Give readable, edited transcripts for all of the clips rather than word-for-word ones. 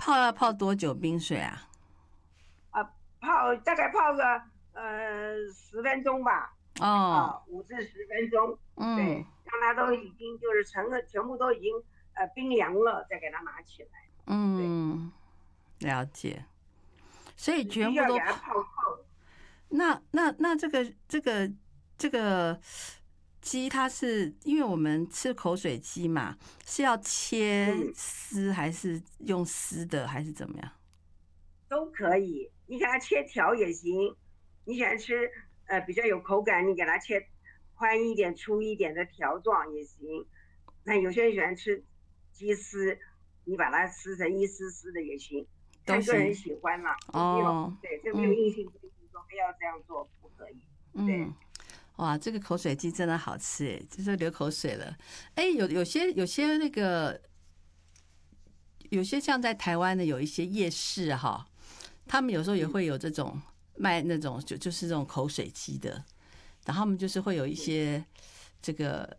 泡要泡多久冰水啊？ 啊，大概泡个10分钟吧， 哦， 5至10分钟， 嗯对，让它都已经就是全部都已经冰凉了，再给它拿起来，对， 嗯，了解。所以只必须全部都泡。 要给它泡透。 那这个鸡，它是因为我们吃口水鸡嘛，是要切嗯， 丝还是用丝的，还是怎么样？ 都可以，你给它切条也行。你喜欢吃比较有口感，你给它切宽一点、粗一点的条状也行。那有些人喜欢吃鸡丝，你把它撕成一丝丝的也行，看个人都行。 喜欢啦。这没有， 哦， 对，这没有嗯硬性规定说非要这样做，不可以。对， 嗯。哇，这个口水鸡真的好吃诶，就是流口水了。哎，有些那个有些像在台湾的有一些夜市哈，他们有时候也嗯会有这种卖那种就是这种口水鸡的，然后他们就是会有一嗯， 些这个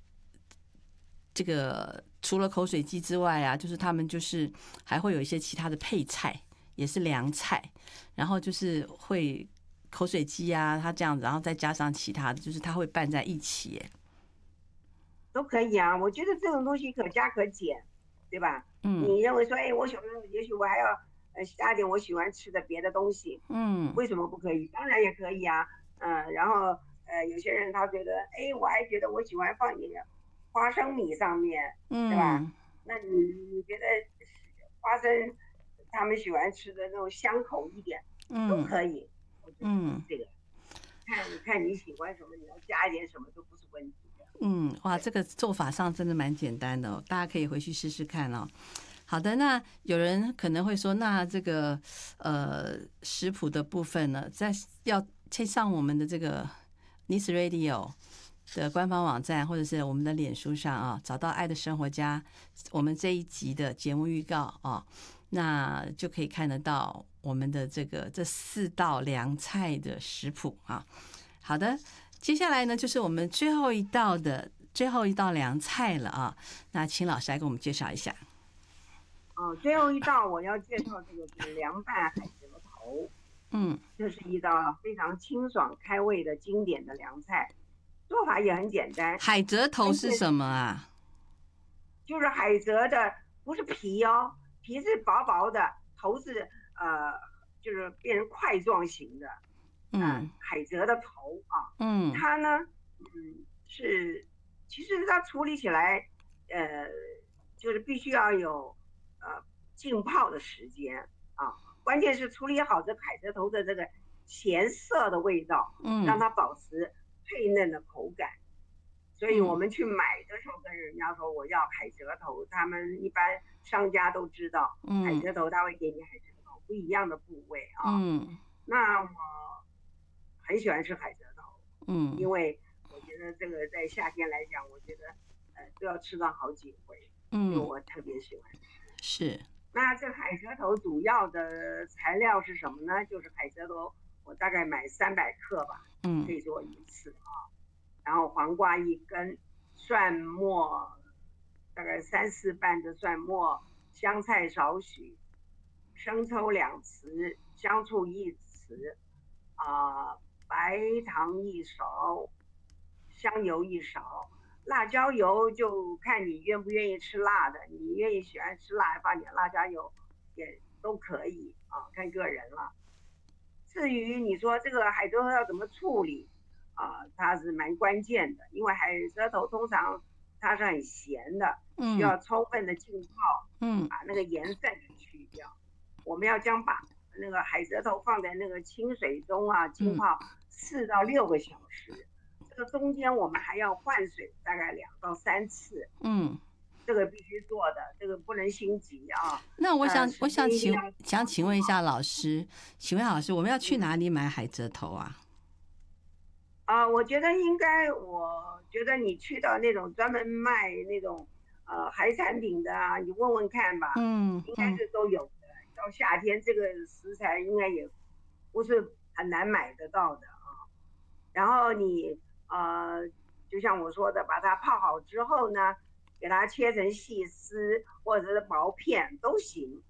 除了口水鸡之外啊，就是他们就是还会有一些其他的配菜，也是凉菜，然后就是会口水鸡啊，它这样子，然后再加上其他的，就是它会拌在一起耶。 都可以啊。我觉得这种东西可加可减，对吧？ 嗯你认为说，哎，我喜欢，也许我还要加点我喜欢吃的别的东西， 嗯为什么不可以？当然也可以啊。然后有些人他觉得，哎，我还觉得我喜欢放一点花生米上面，对吧？ 嗯那你觉得花生他们喜欢吃的那种香口一点都嗯可以，我觉得嗯这个看你喜欢什么，你要加一点什么都不是问题的。 嗯，哇，这对， 个做法上真的蛮简单的哦，大家可以回去试试看哦。好的，那有人可能会说，那这个食谱的部分呢，要上我们的这个 Nice Radio 的官方网站，或者是我们的脸书上啊，找到爱的生活家，我们这一集的节目预告啊，那就可以看得到我们的这4道凉菜的食谱啊。好的，接下来呢就是我们最后一道凉菜了啊，那请老师来给我们介绍一下。 最后一道我要介绍这个是凉拌海蜇头， 嗯， 这是一道非常清爽开胃的经典的凉菜，做法也很简单， 海蜇头关键是什么啊？ 就是海蜇的不是皮哦，皮是薄薄的，头是就是变成块状型的， 嗯海蜇的头啊， 嗯它呢，是其实它处理起来，呃，就是必须要有浸泡的时间啊，关键是处理好这海蜇头的这个咸涩的味道，让嗯它保持脆嫩的口感。所以我嗯们去买的时候跟人家说我要海蜇头，他们一般商家都知道海嗯蜇头，他会给你海蜇头不一样的部位啊。 嗯那我很喜欢吃海蜇头，因嗯为我觉得这个在夏天来讲，我觉得都要吃到好几回，所以嗯， 我特别喜欢吃。 是， 那这海蜇头主要的材料是什么呢？就是海蜇头，我大概买300克吧，可嗯以做一次啊。然后黄瓜一根，蒜末大概3、4瓣的蒜末，香菜少许，生抽2匙，香醋1匙，白糖一勺，香油一勺，辣椒油就看你愿不愿意吃辣的，你愿意喜欢吃辣，放点辣椒油也都可以啊，看个人了。至于你说这个海蜇头要怎么处理它是蛮关键的，因为海蜇头通常它是很咸的，需嗯要充分的浸泡， 嗯把那个盐分给去掉。我们要把那个海蜇头放在那个清水中浸嗯泡4到6个小时。这个中间我们还要换水，大概2到3次。 嗯。 这个必须做的，这个不能心急啊。 那我时间一定要想请问一下老师，我们要去嗯哪里买海蜇头啊？ 我觉得应该，我觉得你去到那种专门卖那种海产品的你问问看吧，应该嗯嗯是都有的。到夏天这个食材应该也不是很难买得到的啊。然后你就像我说的，把它泡好之后呢，给它切成细丝或者是薄片都行。